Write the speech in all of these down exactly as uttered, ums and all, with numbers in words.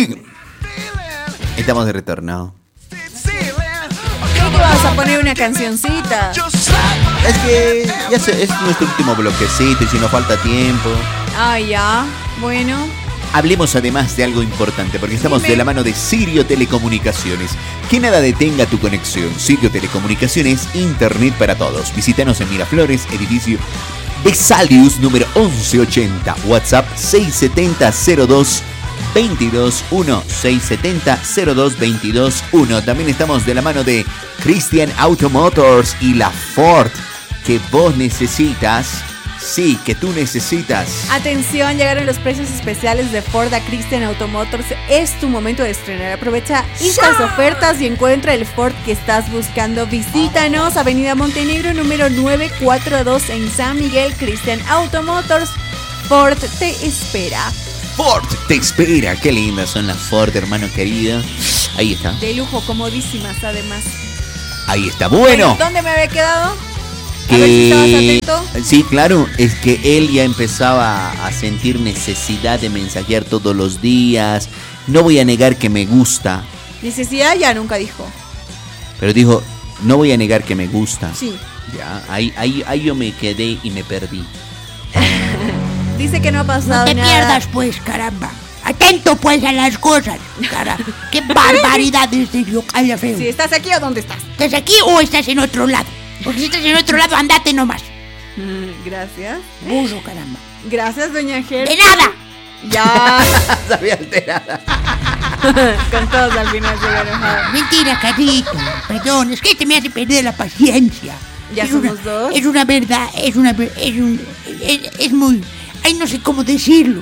Sí, estamos de retorno. ¿Qué vas a poner una cancioncita? Es que ya sé, es nuestro último bloquecito y si nos falta tiempo. Ah, ya, bueno. Hablemos además de algo importante, porque estamos Dime. de la mano de Sirio Telecomunicaciones. Que nada detenga tu conexión. Sirio Telecomunicaciones, internet para todos. Visítanos en Miraflores, edificio Vesalius, número once ochenta. WhatsApp seis siete cero cero dos veintidós uno. seis siete cero cero dos veintidós uno. También estamos de la mano de Christian Automotors y la Ford que vos necesitas. Sí, que tú necesitas. Atención, llegaron los precios especiales de Ford a Christian Automotors. Es tu momento de estrenar. Aprovecha estas ofertas y encuentra el Ford que estás buscando. Visítanos, Avenida Montenegro, número novecientos cuarenta y dos en San Miguel. Christian Automotors. Ford te espera. Ford te espera. Qué lindas son las Ford, hermano querido. Ahí está. De lujo, comodísimas además. Ahí está. Bueno. ¿Dónde me había quedado? Que... A ver si estabas atento. Sí, claro, es que él ya empezaba a sentir necesidad de mensajear todos los días. No voy a negar que me gusta. Necesidad ya nunca dijo. Pero dijo, no voy a negar que me gusta. Sí. Ya, ahí, ahí, ahí yo me quedé y me perdí. Dice que no ha pasado No te nada. pierdas, pues, caramba. Atento, pues, a las cosas. Cara, qué barbaridad este local feo. Si estás aquí o dónde estás. ¿Estás aquí o estás en otro lado? Porque si estás en otro lado, andate nomás. Mm, Gracias. Burro, caramba. Gracias, doña Ger. ¡De nada! Ya. Se había alterada. Con todos al final se había enojado. Mentira, Carito. Perdón, es que este me hace perder la paciencia. Ya es somos una, dos. Es una verdad, es una ver- es un es, es muy. Ay, no sé cómo decirlo.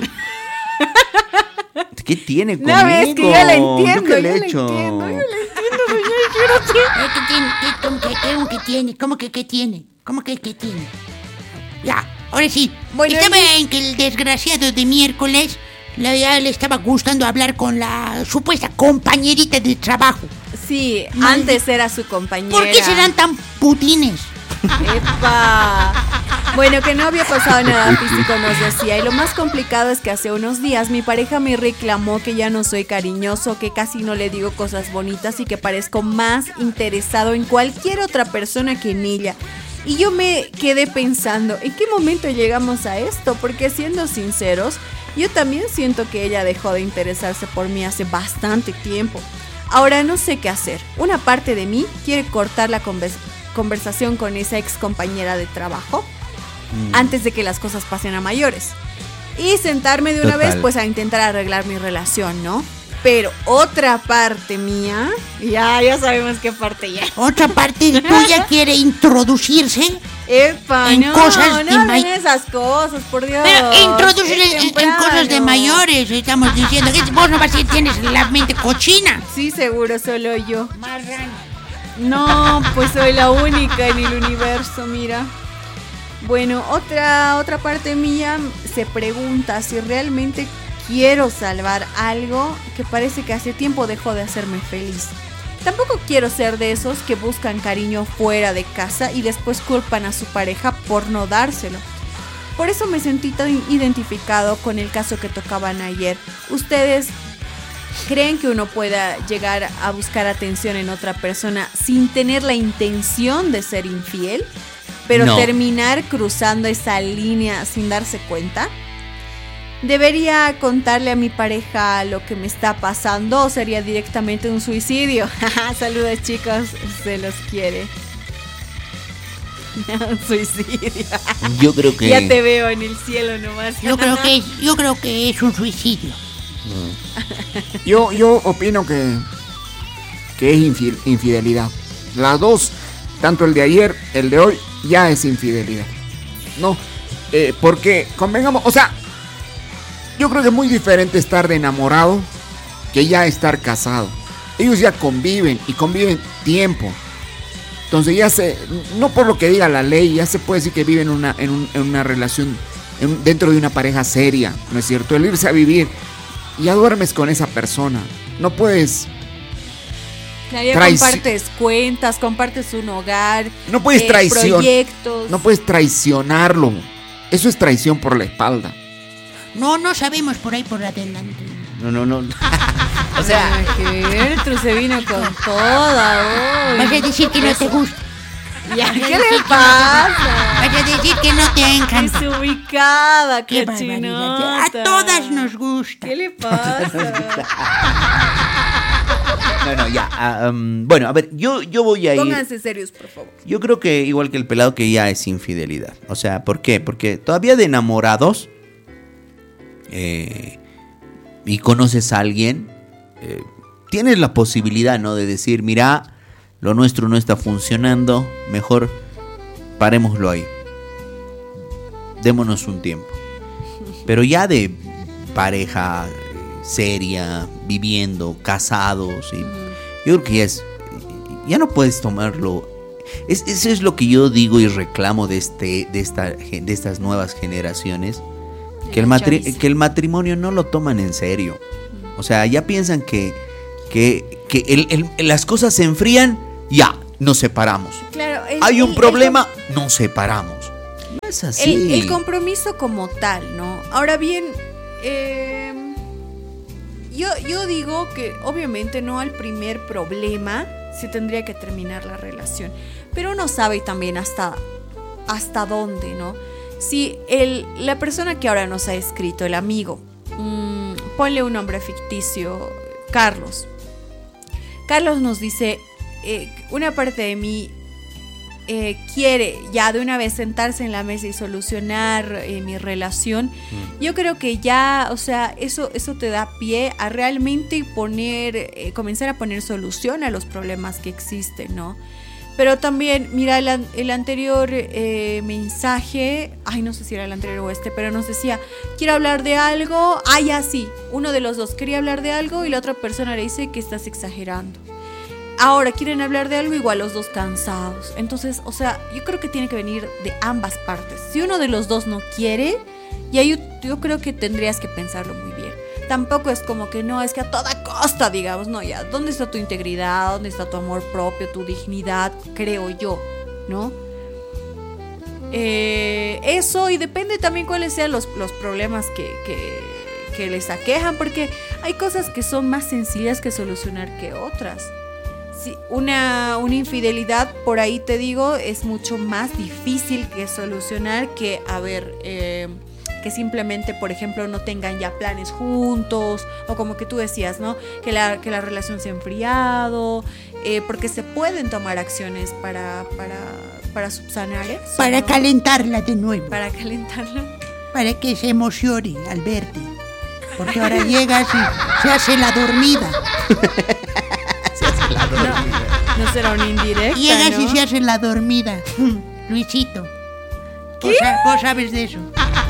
¿Qué tiene conmigo? No, es que yo la entiendo, ¿Yo qué yo le la he hecho? entiendo, yo la entiendo, doña Eh, ¿Qué tiene? ¿Qué, cómo que, qué, cómo que tiene? ¿Cómo que qué tiene? ¿Cómo que qué tiene? Ya, ahora sí. Bueno, estaba y- en que el desgraciado de miércoles le, ya le estaba gustando hablar con la supuesta compañerita de trabajo. Sí, Mal- antes era su compañera. ¿Por qué serán tan putines? ¡Epa! Bueno, que no había pasado nada físico, nos decía. Y lo más complicado es que hace unos días mi pareja me reclamó que ya no soy cariñoso, que casi no le digo cosas bonitas y que parezco más interesado en cualquier otra persona que en ella. Y yo me quedé pensando, ¿en qué momento llegamos a esto? Porque siendo sinceros, yo también siento que ella dejó de interesarse por mí hace bastante tiempo. Ahora no sé qué hacer. Una parte de mí quiere cortar la conversación. conversación con esa ex compañera de trabajo mm. antes de que las cosas pasen a mayores y sentarme de una Total. vez pues a intentar arreglar mi relación, ¿no? Pero otra parte mía, ya ya sabemos qué parte ya. Otra parte tuya quiere introducirse. Epa, En no, cosas no de hablen may- esas cosas, por Dios. Pero introducirse Es en, en temprano. cosas de mayores, estamos diciendo. Que vos no vas a tienes la mente cochina. Sí, seguro, solo yo. No, pues soy la única en el universo, mira. Bueno, otra, otra parte mía se pregunta si realmente quiero salvar algo que parece que hace tiempo dejó de hacerme feliz. Tampoco quiero ser de esos que buscan cariño fuera de casa y después culpan a su pareja por no dárselo. Por eso me sentí tan identificado con el caso que tocaban ayer. ¿Ustedes creen que uno pueda llegar a buscar atención en otra persona sin tener la intención de ser infiel, pero No. terminar cruzando esa línea sin darse cuenta? ¿Debería contarle a mi pareja lo que me está pasando o sería directamente un suicidio? Saludos, chicos, se los quiere. Un suicidio. Yo creo que... Ya te veo en el cielo nomás. Yo creo que es, yo creo que es un suicidio. Yo, yo opino que, que es infi- infidelidad. Las dos, tanto el de ayer, el de hoy, ya es infidelidad. No, eh, porque convengamos, o sea, yo creo que es muy diferente estar de enamorado que ya estar casado. Ellos ya conviven y conviven tiempo. Entonces ya se, no por lo que diga la ley, ya se puede decir que viven una, en, un, en una relación, en, dentro de una pareja seria, ¿no es cierto? El irse a vivir, ya duermes con esa persona, no puedes, Claro, ya Traici- compartes cuentas, compartes un hogar, no puedes eh, traicionar, proyectos. no puedes traicionarlo, eso es traición por la espalda. No, no sabemos por ahí por adelante. No, no, no. O sea, Ay, Gertrude se vino con toda hoy. Vas a decir que no te gusta. Ya, ¿qué le pasa? Vas a decir que no te encanta. Desubicada, Qué cochinota. barbaridad. A todas nos gusta. ¿Qué le pasa? no, no, ya. ah, um, bueno, a ver, yo, yo voy a ir. Pónganse serios, por favor. Yo creo que igual que el pelado que ya es infidelidad. O sea, ¿por qué? Porque todavía de enamorados eh, y conoces a alguien, eh, tienes la posibilidad, ¿no? De decir, mira, lo nuestro no está funcionando, mejor parémoslo ahí. Démonos un tiempo. Pero ya de pareja seria, viviendo, casados, y yo creo que ya es, ya no puedes tomarlo. Es, eso es lo que yo digo y reclamo de este, de esta, de estas nuevas generaciones, que el matri- que el matrimonio no lo toman en serio. O sea, ya piensan que, que, que el, el, las cosas se enfrían, ya nos separamos. Claro, el, Hay un el, problema, el, nos separamos. No es así. El, el compromiso como tal, ¿no? Ahora bien, eh, yo, yo digo que obviamente no al primer problema se tendría que terminar la relación, pero uno sabe también hasta, hasta dónde, ¿no? Si el, la persona que ahora nos ha escrito, el amigo, mmm, ponle un nombre ficticio, Carlos. Carlos nos dice, eh, una parte de mí Eh, quiere ya de una vez sentarse en la mesa y solucionar eh, mi relación, mm. yo creo que ya, o sea, eso, eso te da pie a realmente poner, eh, comenzar a poner solución a los problemas que existen, ¿no? Pero también, mira, el, el anterior eh, mensaje, ay, no sé si era el anterior o este, pero nos decía, quiero hablar de algo, ah, ya sí, uno de los dos quería hablar de algo y la otra persona le dice que estás exagerando. Ahora quieren hablar de algo, igual los dos cansados. Entonces, o sea, yo creo que tiene que venir de ambas partes. Si uno de los dos no quiere, ya yo, yo creo que tendrías que pensarlo muy bien. Tampoco es como que no, es que a toda costa, digamos, no, ya, ¿dónde está tu integridad? ¿Dónde está tu amor propio, tu dignidad? Creo yo, ¿no? Eh, eso, y depende también cuáles sean los, los problemas que, que, que les aquejan, porque hay cosas que son más sencillas que solucionar que otras. Sí, una, una infidelidad, por ahí te digo, es mucho más difícil que solucionar que, a ver, eh, que simplemente, por ejemplo, no tengan ya planes juntos, o como que tú decías, ¿no? Que la, que la relación se ha enfriado, eh, porque se pueden tomar acciones para, para, para subsanar eso, Para ¿no? calentarla de nuevo. Para calentarla. Para que se emocione al verte. Porque ahora llegas y se hace la dormida. No, no será una indirecta, Llegas ¿no? y se hace la dormida. Luisito. ¿Vos, vos sabes de eso?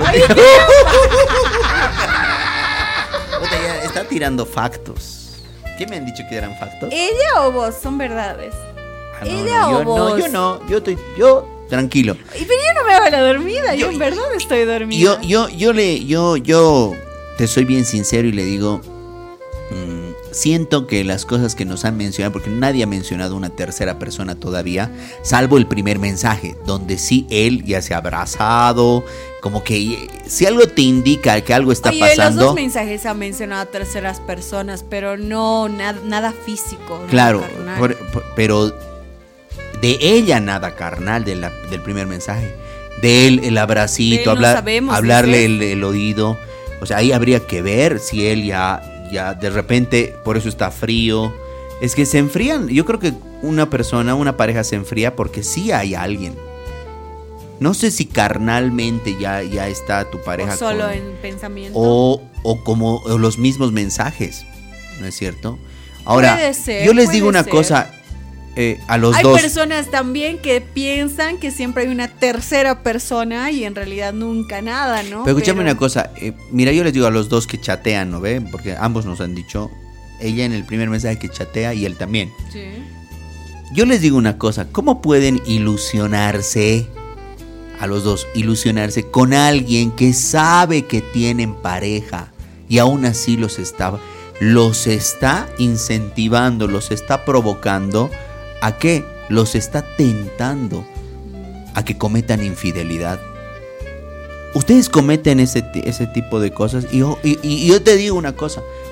Otra, ya está tirando factos. ¿Qué me han dicho que eran factos? ¿Ella o vos? Son verdades. Ah, no, ¿Ella no, o yo, vos? No, yo no. Yo estoy, yo tranquilo. Y pero yo no me hago la dormida, yo, Yo- en verdad estoy dormida. Yo, yo, yo le, yo, yo te soy bien sincero y le digo, mmm, siento que las cosas que nos han mencionado, porque nadie ha mencionado una tercera persona todavía, salvo el primer mensaje, donde sí él ya se ha abrazado, como que si algo te indica que algo está Oye, pasando. los dos mensajes han mencionado a terceras personas, pero no na- nada físico. nada Claro, carnal. por- por- pero de ella nada carnal de la- del primer mensaje. De él el abracito, De él no hablar, sabemos, hablarle dices. el, el oído. O sea, ahí habría que ver si él ya, ya de repente, por eso está frío. Es que se enfrían. Yo creo que una persona, una pareja se enfría porque sí hay alguien. No sé si carnalmente ya, ya está tu pareja O solo con- en pensamiento. o, o como o los mismos mensajes, ¿no es cierto? Ahora, Puede ser, yo les puede digo una ser. cosa eh, a los Hay dos. personas también que piensan que siempre hay una tercera persona y en realidad nunca nada, ¿no? Pero escúchame Pero- una cosa, eh, mira, yo les digo a los dos que chatean, ¿no ve? Porque ambos nos han dicho, ella en el primer mensaje que chatea y él también. Sí. Yo les digo una cosa, ¿cómo pueden ilusionarse a los dos, ilusionarse con alguien que sabe que tienen pareja y aún así los está, los está incentivando, los está provocando a qué? Los está tentando a que cometan infidelidad. Ustedes cometen ese, ese tipo de cosas y yo, y, y yo te digo una cosa,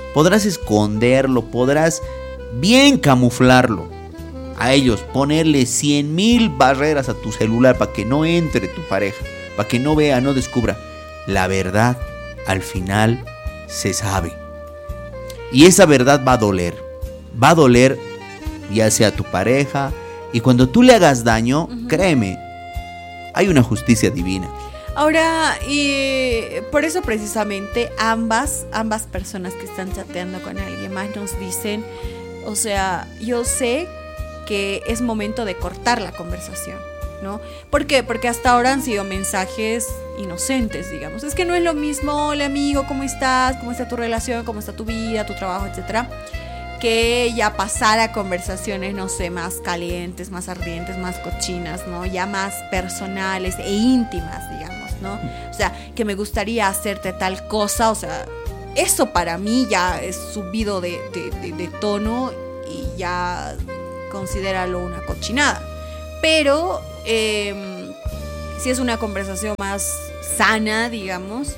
podrás esconderlo, podrás bien camuflarlo. A ellos, ponerle cien mil barreras a tu celular para que no entre tu pareja, para que no vea, no descubra. La verdad, al final, se sabe. Y esa verdad va a doler. Va a doler ya sea a tu pareja. Y cuando tú le hagas daño, uh-huh. créeme, hay una justicia divina. Ahora, y por eso precisamente ambas, ambas personas que están chateando con alguien más nos dicen, o sea, yo sé que es momento de cortar la conversación, ¿no? ¿Por qué? Porque hasta ahora han sido mensajes inocentes, digamos. Es que no es lo mismo, hola amigo, ¿cómo estás? ¿Cómo está tu relación? ¿Cómo está tu vida, tu trabajo, etcétera? Que ya pasar a conversaciones, no sé, más calientes, más ardientes, más cochinas, ¿no? Ya más personales e íntimas, digamos, ¿no? O sea, que me gustaría hacerte tal cosa, o sea, eso para mí ya es subido de, de, de, de tono y ya considéralo una cochinada. Pero eh, si es una conversación más sana, digamos,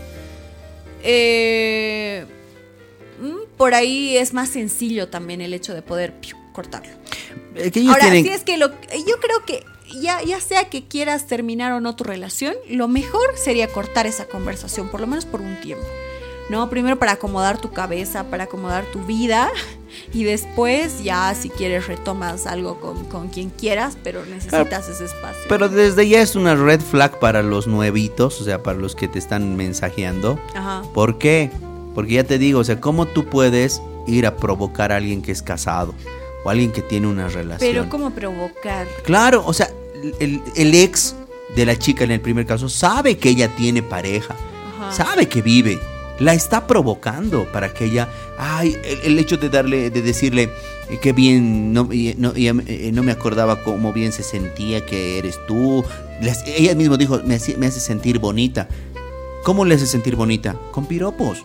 eh, por ahí es más sencillo también el hecho de poder piu, cortarlo. Eh, Ahora, tienen... si es que lo, yo creo que ya, ya sea que quieras terminar o no tu relación, lo mejor sería cortar esa conversación, por lo menos por un tiempo, ¿no? Primero para acomodar tu cabeza, para acomodar tu vida, y después ya si quieres retomas algo con, con quien quieras, pero necesitas claro, ese espacio. Pero desde ya es una red flag para los nuevitos, o sea, para los que te están mensajeando. Ajá. ¿Por qué? Porque ya te digo, o sea, ¿cómo tú puedes ir a provocar a alguien que es casado o a alguien que tiene una relación? Pero ¿cómo provocar? Claro, o sea, el, el ex de la chica en el primer caso sabe que ella tiene pareja, ajá, sabe que vive, la está provocando para que ella, ay, el, el hecho de darle, de decirle eh, qué bien, no, no, eh, no me acordaba cómo bien se sentía que eres tú, las, ella misma dijo, me hace, me hace sentir bonita. ¿Cómo le hace sentir bonita? Con piropos.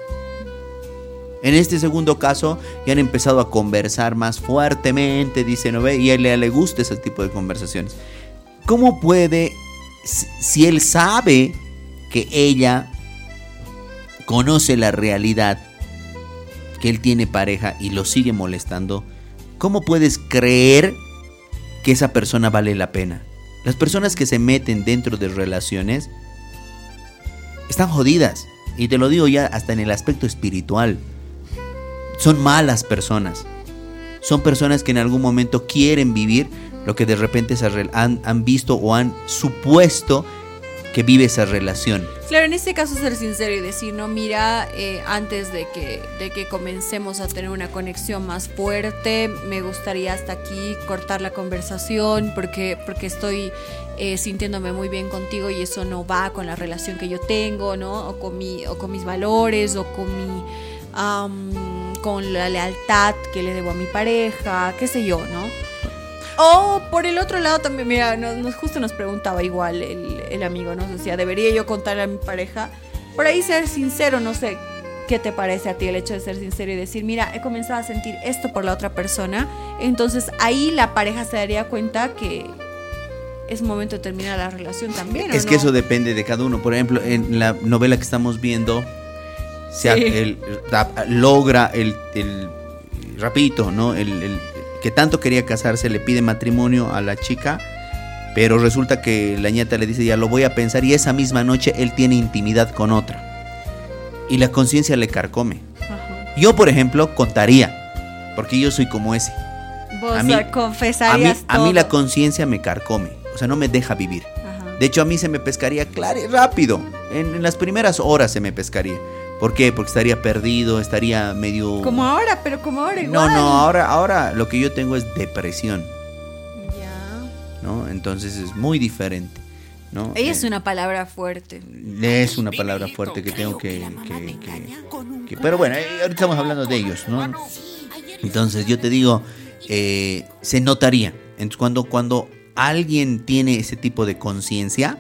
En este segundo caso ya han empezado a conversar más fuertemente, dice, ¿no ve? Y a él le gusta ese tipo de conversaciones. ¿Cómo puede, si él sabe que ella conoce la realidad, que él tiene pareja y lo sigue molestando, cómo puedes creer que esa persona vale la pena? Las personas que se meten dentro de relaciones están jodidas. Y te lo digo ya hasta en el aspecto espiritual. Son malas personas. Son personas que en algún momento quieren vivir lo que de repente han, han visto o han supuesto que vive esa relación. Claro, en este caso ser sincero y decir, no, mira, eh, antes de que, de que comencemos a tener una conexión más fuerte, me gustaría hasta aquí cortar la conversación porque, porque estoy eh, sintiéndome muy bien contigo y eso no va con la relación que yo tengo, ¿no? O con, mi, o con mis valores o con mi... Um, con la lealtad que le debo a mi pareja, qué sé yo, ¿no? O por el otro lado también, mira, nos, nos justo nos preguntaba igual el, el amigo, nos decía, ¿debería yo contarle a mi pareja? Por ahí ser sincero, no sé, ¿qué te parece a ti el hecho de ser sincero y decir, mira, he comenzado a sentir esto por la otra persona? Entonces ahí la pareja se daría cuenta que es momento de terminar la relación también, ¿o es no? Que eso depende de cada uno. Por ejemplo, en la novela que estamos viendo, se sí. el, da, logra el, el rapidito, ¿no? El, el que tanto quería casarse, le pide matrimonio a la chica, pero resulta que la nieta le dice, ya lo voy a pensar, y esa misma noche él tiene intimidad con otra y la conciencia le carcome. Ajá. Yo, por ejemplo, contaría, porque yo soy como ese. Vos a mí, confesarías a mí, todo. A mí la conciencia me carcome, o sea, no me deja vivir. Ajá. De hecho, a mí se me pescaría claro y rápido, en, en las primeras horas se me pescaría. ¿Por qué? Porque estaría perdido, estaría medio... Como ahora, pero como ahora igual. No, no, ahora, ahora lo que yo tengo es depresión. Ya. ¿No? Entonces es muy diferente, ¿no? Ella eh, es una palabra fuerte. Es una palabra fuerte que tengo que... que, que, que pero bueno, ahorita estamos hablando de ellos, ¿no? Entonces yo te digo, eh, se notaría. Entonces cuando, cuando alguien tiene ese tipo de conciencia,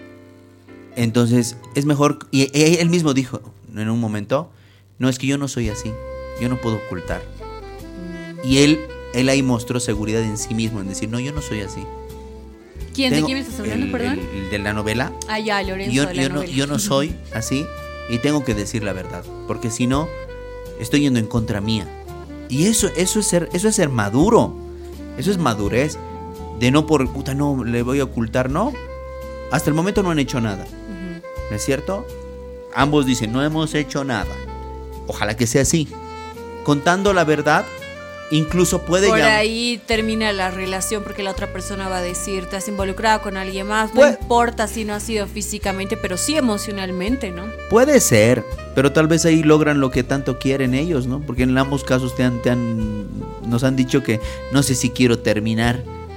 entonces es mejor... Y él mismo dijo... en un momento, no, es que yo no soy así, yo no puedo ocultar. Y él, él ahí mostró seguridad en sí mismo, en decir, no, yo no soy así. ¿Quién? Tengo, ¿De quién estás hablando, el, perdón? El, el de la novela. Ah, ya, Lorenzo yo, de la yo novela. No, yo no soy así y tengo que decir la verdad, porque si no, estoy yendo en contra mía. Y eso, eso es ser, eso es ser maduro. Eso es madurez. De no por, puta, no, le voy a ocultar, no. Hasta el momento no han hecho nada. Uh-huh. ¿No es cierto? Ambos dicen, no hemos hecho nada. Ojalá que sea así. Contando la verdad, incluso puede Por ya... ahí termina la relación porque la otra persona va a decir, te has involucrado con alguien más. No Puede... importa si no ha sido físicamente, pero sí emocionalmente, ¿no? Puede ser, pero tal vez ahí logran lo que tanto quieren ellos, ¿no? Porque en ambos casos te han, te han, nos han dicho que no sé si quiero terminar.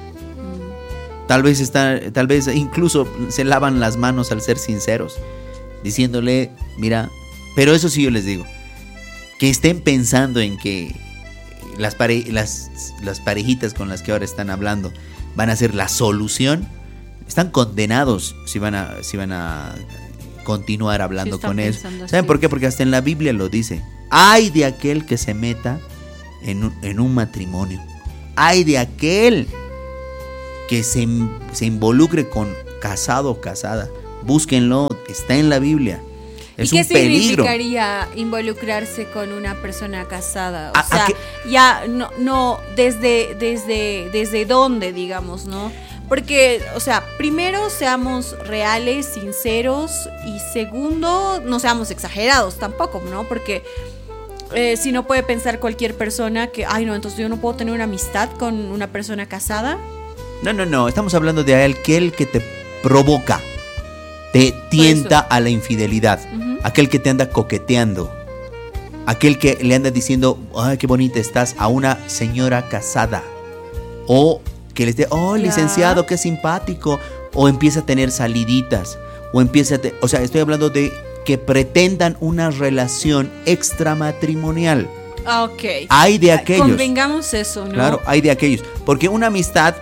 Mm. Tal vez está, tal vez incluso se lavan las manos al ser sinceros, diciéndole, mira, pero eso sí yo les digo, que estén pensando en que Las, pare, las, las parejitas con las que ahora están hablando van a ser la solución, están condenados si van a, si van a continuar hablando sí, con él. ¿Saben así? Por qué? Porque hasta en la Biblia lo dice. Ay de aquel que se meta en un, en un matrimonio. Ay de aquel que se, se involucre con casado o casada. Búsquenlo, está en la Biblia. Es ¿Y qué un peligro. significaría involucrarse con una persona casada? O ¿A, sea, a qué? ya no, no desde, desde, desde dónde, digamos, ¿no? Porque, o sea, primero seamos reales, sinceros, y segundo, no seamos exagerados tampoco, ¿no? Porque eh, si no puede pensar cualquier persona que, ay, no, entonces yo no puedo tener una amistad con una persona casada. No, no, no, estamos hablando de aquel que te provoca, te tienta a la infidelidad. Uh-huh. Aquel que te anda coqueteando, aquel que le anda diciendo, ay, qué bonita estás, a una señora casada, o que les dé, oh, licenciado, qué simpático, o empieza a tener saliditas, o empieza a te- o sea, estoy hablando de que pretendan una relación extramatrimonial. Ok. Hay de aquellos. Convengamos eso, ¿no? Claro, hay de aquellos, porque una amistad,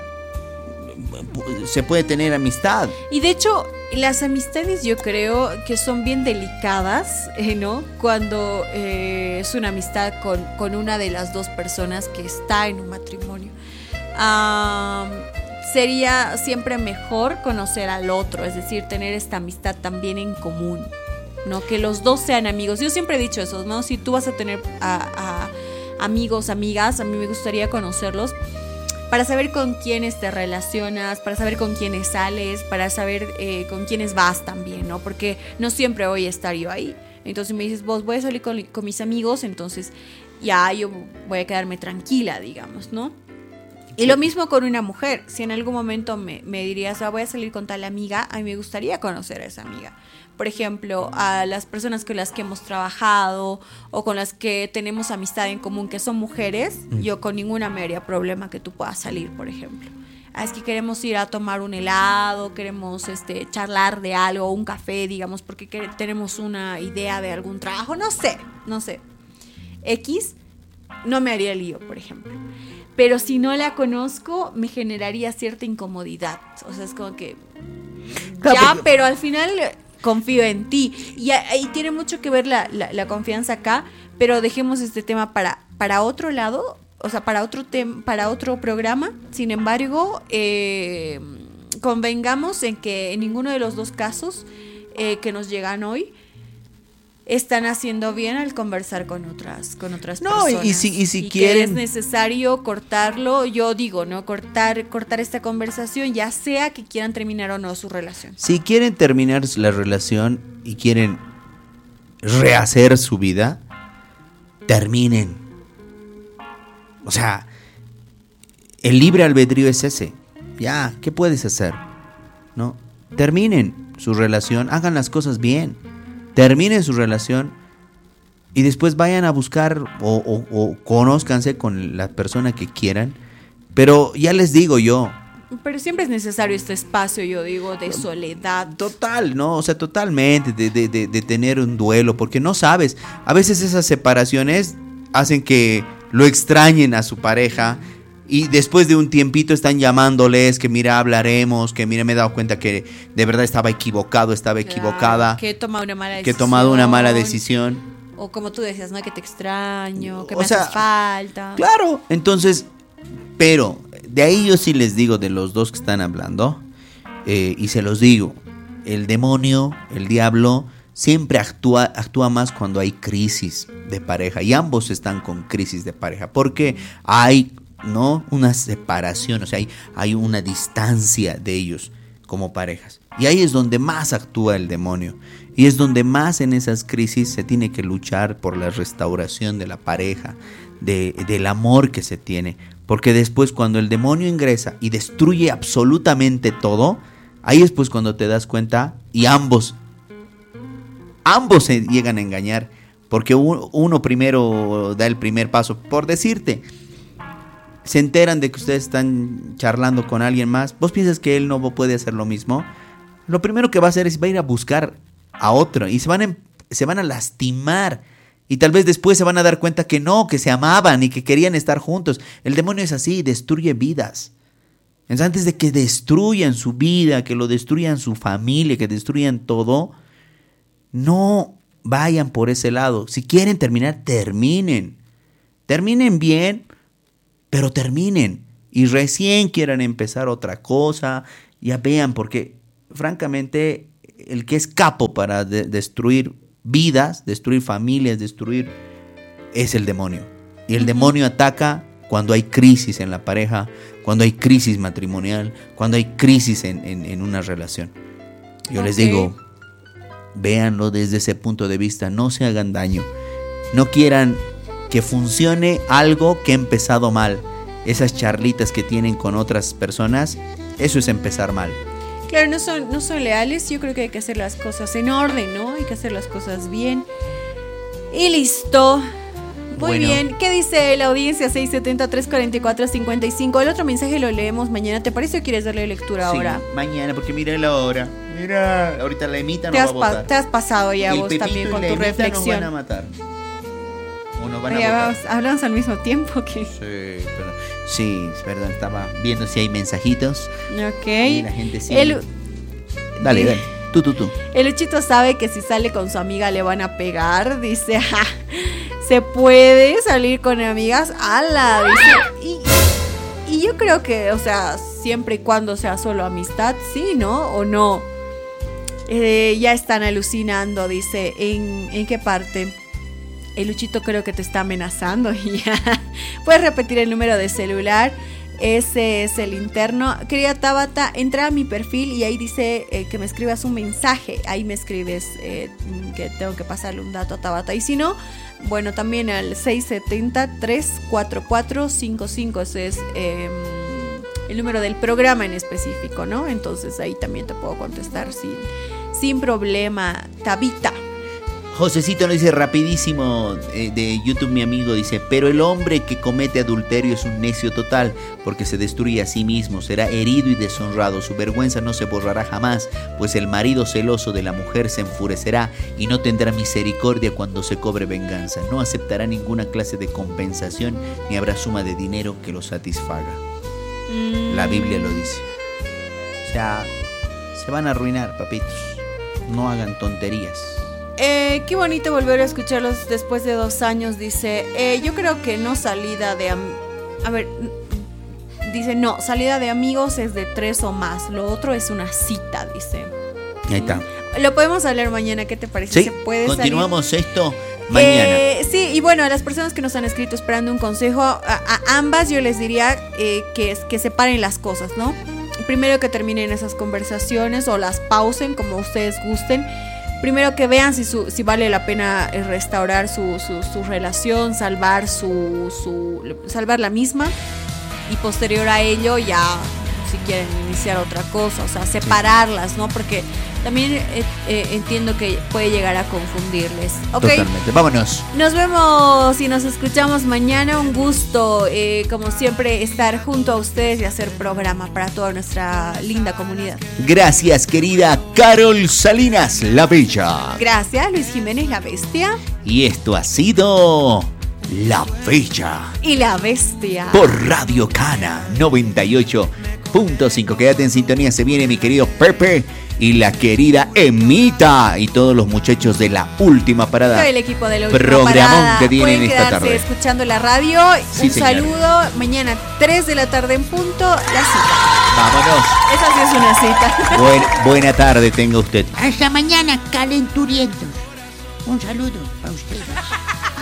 se puede tener amistad. Y de hecho, las amistades yo creo que son bien delicadas, eh, ¿no? Cuando eh, es una amistad con, con una de las dos personas que está en un matrimonio. Um, sería siempre mejor conocer al otro, es decir, tener esta amistad también en común, ¿no? Que los dos sean amigos. Yo siempre he dicho eso, ¿no? Si tú vas a tener a, a amigos, amigas, a mí me gustaría conocerlos para saber con quiénes te relacionas, para saber con quiénes sales, para saber eh, con quiénes vas también, ¿no? Porque no siempre voy a estar yo ahí. Entonces me dices, vos voy a salir con, con mis amigos, entonces ya yo voy a quedarme tranquila, digamos, ¿no? Y lo mismo con una mujer. Si en algún momento me, me dirías, ah, voy a salir con tal amiga, a mí me gustaría conocer a esa amiga. Por ejemplo, a las personas con las que hemos trabajado o con las que tenemos amistad en común, que son mujeres, mm. yo con ninguna me haría problema que tú puedas salir, por ejemplo. Ah, es que queremos ir a tomar un helado, queremos este, charlar de algo, un café, digamos, porque que, tenemos una idea de algún trabajo, no sé, no sé. X, no me haría lío, por ejemplo. Pero si no la conozco, me generaría cierta incomodidad. O sea, es como que... Claro, ya, porque... pero al final confío en ti. Y ahí tiene mucho que ver la, la, la confianza acá, pero dejemos este tema para, para otro lado, o sea, para otro, tem- para otro programa. Sin embargo, eh, convengamos en que en ninguno de los dos casos eh, que nos llegan hoy, están haciendo bien al conversar con otras con otras no, personas. y si, y si y quieren... que es necesario cortarlo, yo digo, ¿no? Cortar, cortar esta conversación, ya sea que quieran terminar o no su relación. Si quieren terminar la relación y quieren rehacer su vida, terminen. O sea, el libre albedrío es ese. Ya, ¿qué puedes hacer? ¿No? Terminen su relación, hagan las cosas bien. Terminen su relación y después vayan a buscar o, o, o conózcanse con la persona que quieran. Pero ya les digo yo. Pero siempre es necesario este espacio, yo digo, de soledad. Total, ¿no? O sea, totalmente, de, de, de, de tener un duelo, porque no sabes. A veces esas separaciones hacen que lo extrañen a su pareja. Y después de un tiempito están llamándoles que mira, hablaremos, que mira, me he dado cuenta que de verdad estaba equivocado, estaba equivocada. Claro, que he tomado una mala decisión. Que he tomado una mala decisión. O como tú decías, ¿no? Que te extraño, que o me sea, haces falta. Claro, entonces, pero de ahí yo sí les digo de los dos que están hablando, eh, y se los digo, el demonio, el diablo, siempre actúa, actúa más cuando hay crisis de pareja, y ambos están con crisis de pareja, porque hay, ¿no?, una separación, o sea, hay, hay una distancia de ellos como parejas. Y ahí es donde más actúa el demonio. Y es donde más en esas crisis se tiene que luchar por la restauración de la pareja, de, del amor que se tiene. Porque después, cuando el demonio ingresa y destruye absolutamente todo, ahí es pues cuando te das cuenta, y ambos, ambos se llegan a engañar. Porque uno primero da el primer paso, por decirte, se enteran de que ustedes están charlando con alguien más. ¿Vos piensas que él no puede hacer lo mismo? Lo primero que va a hacer es va a ir a buscar a otro y se van a, se van a lastimar. Y tal vez después se van a dar cuenta que no, que se amaban y que querían estar juntos. El demonio es así, destruye vidas. Entonces, antes de que destruyan su vida, que lo destruyan su familia, que destruyan todo, no vayan por ese lado. Si quieren terminar, terminen. Terminen bien, pero terminen. Y recién quieran empezar otra cosa, ya vean, porque francamente el que es capo para de- destruir vidas, destruir familias, destruir, es el demonio. Y el demonio ataca cuando hay crisis en la pareja, cuando hay crisis matrimonial, cuando hay crisis en, en, en una relación. Yo Ok. les digo, véanlo desde ese punto de vista, no se hagan daño, no quieran que funcione algo que ha empezado mal. Esas charlitas que tienen con otras personas, eso es empezar mal. Claro, no son, no son leales. Yo creo que hay que hacer las cosas en orden, ¿no? Hay que hacer las cosas bien. Y listo. Muy Bueno. bien. ¿Qué dice la audiencia? seis siete cero, tres cuatro cuatro, cinco cinco. El otro mensaje lo leemos mañana. ¿Te parece o quieres darle lectura ahora? Sí, mañana, porque mira la hora. Mira, ahorita la Emita Te nos has, va a pa- botar. te has pasado ya El vos Pepito también y con la tu Emita reflexión. nos van a matar. O nos van a Ya botar. vamos- hablamos al mismo tiempo que... Sí, pero, sí, es verdad, estaba viendo si hay mensajitos. Ok. Y la gente sí. El, Dale, dale. Tú, tú, tú. el Luchito sabe que si sale con su amiga le van a pegar. Dice, "Ja, se puede salir con amigas". ¡Hala! Dice. Y, y yo creo que, o sea, siempre y cuando sea solo amistad, sí, ¿no? ¿O no? Eh, ya están alucinando, dice. ¿En, en qué parte? El Luchito creo que te está amenazando. Ya. Puedes repetir el número de celular. Ese es el interno. Querida Tabata, entra a mi perfil y ahí dice eh, que me escribas un mensaje. Ahí me escribes eh, que tengo que pasarle un dato a Tabata. Y si no, bueno, también al seis siete cero, tres cuatro cuatro, cinco cinco. Ese es eh, el número del programa en específico, ¿no? Entonces ahí también te puedo contestar sin, sin problema, Tabita. Josecito nos dice rapidísimo eh, de YouTube, mi amigo, dice: pero el hombre que comete adulterio es un necio total, porque se destruye a sí mismo, será herido y deshonrado, su vergüenza no se borrará jamás, pues el marido celoso de la mujer se enfurecerá y no tendrá misericordia cuando se cobre venganza, no aceptará ninguna clase de compensación, ni habrá suma de dinero que lo satisfaga. Mm. La Biblia lo dice. O sea, se van a arruinar, papitos, no hagan tonterías. Eh, qué bonito volver a escucharlos después de dos años, dice. Eh, yo creo que no salida de... am- A ver, n- dice, no, salida de amigos es de tres o más. Lo otro es una cita, dice. Ahí está. Lo podemos hablar mañana, ¿qué te parece? Sí, ¿Se puede continuamos salir? esto mañana. Eh, sí, y bueno, a las personas que nos han escrito esperando un consejo, a, a ambas yo les diría eh, que, que separen las cosas, ¿no? Primero que terminen esas conversaciones o las pausen como ustedes gusten. Primero que vean si, su, si vale la pena eh, restaurar su, su, su relación, salvar su, su salvar la misma, y posterior a ello ya si quieren iniciar otra cosa, o sea, separarlas, ¿no? Porque también eh, eh, entiendo que puede llegar a confundirles. ¿Ok? Totalmente. Vámonos. Nos vemos y nos escuchamos mañana. Un gusto, eh, como siempre, estar junto a ustedes y hacer programa para toda nuestra linda comunidad. Gracias, querida Carol Salinas, la Bella. Gracias, Luis Jiménez, la bestia. Y esto ha sido La Bella Y la bestia. por Radio Cana noventa y ocho punto cinco. Quédate en sintonía, se viene mi querido Pepe y la querida Emita y todos los muchachos de la última parada. Todo el equipo de la última Programón parada. que tienen Pueden esta quedarse tarde. escuchando la radio. Sí, Un señor. saludo. Mañana tres de la tarde en punto, la cita. Vámonos. Esa sí es una cita. Buen, buena tarde tenga usted. Hasta mañana, calenturientos. Un saludo para ustedes.